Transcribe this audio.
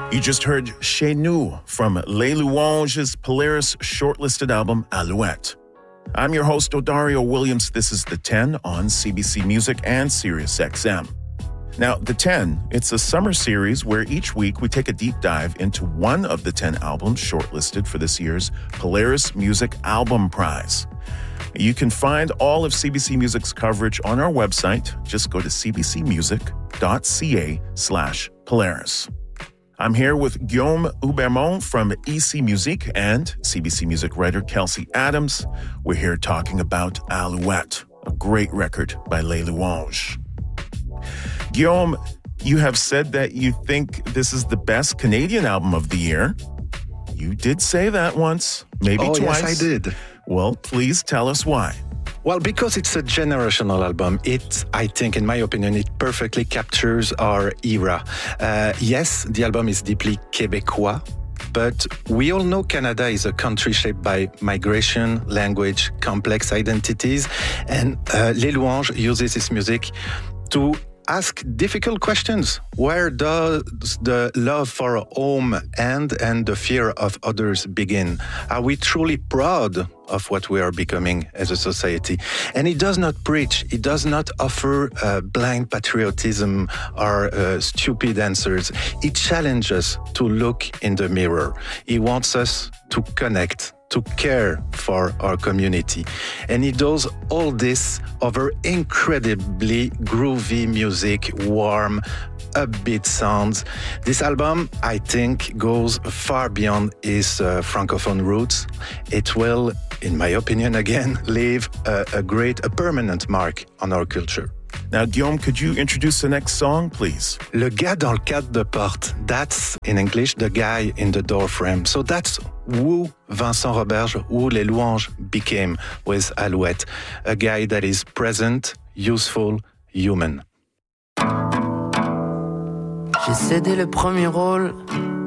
You just heard Chez Nous from Les Louanges' Polaris shortlisted album Alouette. I'm your host, Odario Williams. This is The 10 on CBC Music and SiriusXM. Now, The 10, it's a summer series where each week we take a deep dive into one of the 10 albums shortlisted for this year's Polaris Music Album Prize. You can find all of CBC Music's coverage on our website. Just go to cbcmusic.ca/Polaris. I'm here with Guillaume Houbermont from EC Musique and CBC Music writer Kelsey Adams. We're here talking about Alouette, a great record by Les Louanges. Guillaume, you have said that you think this is the best Canadian album of the year. You did say that once, maybe twice. Yes, I did. Well, please tell us why. Well, because it's a generational album, I think, in my opinion, it perfectly captures our era. Yes, the album is deeply Québécois, but we all know Canada is a country shaped by migration, language, complex identities, and Les Louanges uses its music to ask difficult questions. Where does the love for home end and the fear of others begin? Are we truly proud of what we are becoming as a society? And it does not preach. It does not offer blind patriotism or stupid answers. It challenges us to look in the mirror. It wants us to connect, to care for our community. And he does all this over incredibly groovy music, warm, upbeat sounds. This album, I think, goes far beyond his Francophone roots. It will, in my opinion, again, leave a permanent mark on our culture. Now, Guillaume, could you introduce the next song, please? Le gars dans le cadre de porte. That's, in English, the guy in the door frame. So that's who Vincent Roberge, who Les Louanges became with Alouette. A guy that is present, useful, human. J'ai cédé le premier rôle